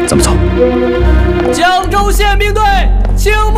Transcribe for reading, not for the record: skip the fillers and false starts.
咱们走。 江州宪兵队，请。